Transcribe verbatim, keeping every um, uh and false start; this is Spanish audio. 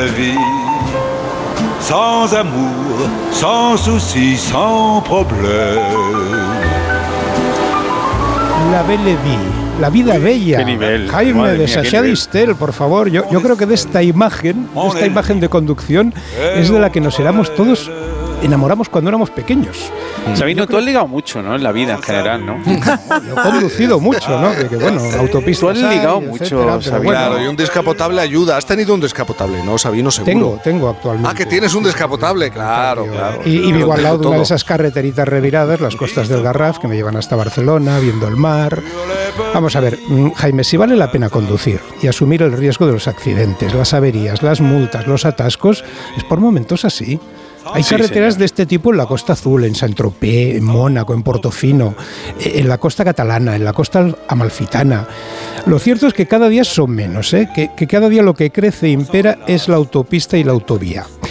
belle vie, sans amour, sans soucis, sans problème. La Belle Vie, la vida bella. ¿Qué nivel? Jaime Madre de mía, Sacha Distel, por favor. Yo, yo creo que de esta imagen, de esta imagen de conducción, es de la que nos éramos todos enamoramos cuando éramos pequeños. Sabino, tú has ligado mucho, ¿no? En la vida en general, ¿no? Yo he conducido mucho, ¿no? Que, que bueno, autopistas. Tú has ligado hay, mucho, etcétera, pero Sabino. bueno. Claro, y un descapotable ayuda. ¿Has tenido un descapotable? No, Sabino, seguro. Tengo, tengo actualmente. Ah, que tienes un descapotable, claro, claro. Y, y vivo al lado de una Todo. de esas carreteritas reviradas, las costas del Garraf, que me llevan hasta Barcelona, viendo el mar. Vamos a ver, Jaime, si vale la pena conducir y asumir el riesgo de los accidentes, las averías, las multas, los atascos, es por momentos así. Hay Sí, carreteras señor. de este tipo en la Costa Azul, en Saint-Tropez, en Mónaco, en Portofino, en la costa catalana, en la costa amalfitana. Lo cierto es que cada día son menos, ¿eh? que, que cada día lo que crece e impera es la autopista y la autovía.